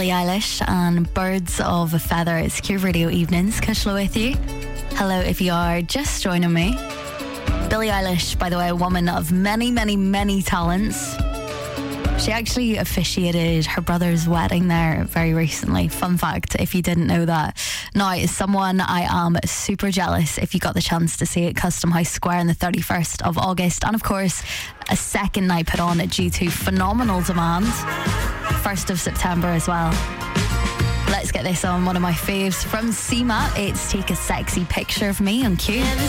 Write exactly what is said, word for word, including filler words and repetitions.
Billie Eilish and Birds of a Feather. It's Cure Radio Evenings. Kushla with you. Hello if you are just joining me. Billie Eilish, by the way, a woman of many, many, many talents. She actually officiated her brother's wedding there very recently. Fun fact, if you didn't know that. Now, is someone I am super jealous if you got the chance to see it, Custom House Square on the thirty-first of August. And of course, a second night put on due to phenomenal demand. first of September as well. Let's get this on, one of my faves from C M A. It's Take a Sexy Picture of Me on Q. Never